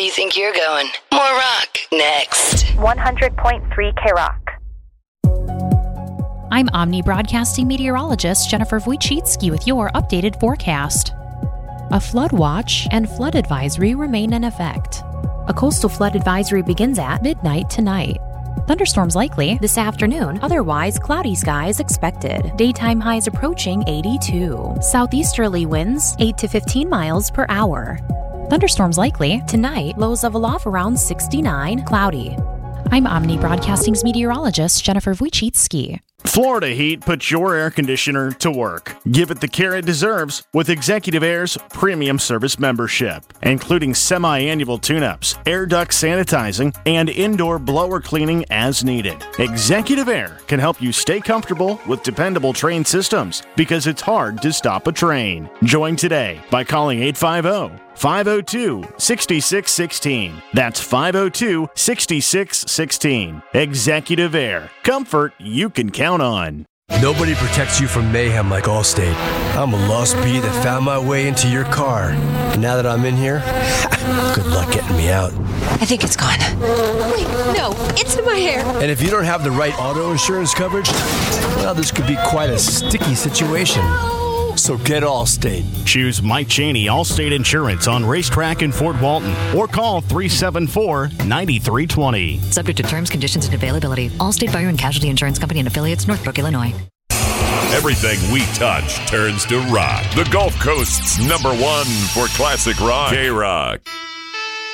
you think you're going. More rock next. 100.3 K-Rock. I'm Omni Broadcasting meteorologist Jennifer Wojcicki with your updated forecast. A flood watch and flood advisory remain in effect. A coastal flood advisory begins at midnight tonight. Thunderstorms likely this afternoon, otherwise cloudy skies expected. Daytime highs approaching 82. Southeasterly winds 8 to 15 miles per hour. Thunderstorms likely tonight, lows level off around 69, cloudy. I'm Omni Broadcasting's meteorologist Jennifer Wojcicki. Florida Heat puts your air conditioner to work. Give it the care it deserves with Executive Air's premium service membership, including semi-annual tune-ups, air duct sanitizing, and indoor blower cleaning as needed. Executive Air can help you stay comfortable with dependable train systems because it's hard to stop a train. Join today by calling 850-502-6616. That's 502-6616. Executive Air. Comfort you can count on. Nobody protects you from mayhem like Allstate. I'm a lost bee that found my way into your car. And now that I'm in here, good luck getting me out. I think it's gone. Wait, no, it's in my hair. And if you don't have the right auto insurance coverage, well, this could be quite a sticky situation. So get Allstate. Choose Mike Cheney Allstate Insurance on Racetrack in Fort Walton or call 374-9320. Subject to terms, conditions, and availability. Allstate Fire and Casualty Insurance Company and Affiliates, Northbrook, Illinois. Everything we touch turns to rock. The Gulf Coast's #1 for classic rock. K-Rock.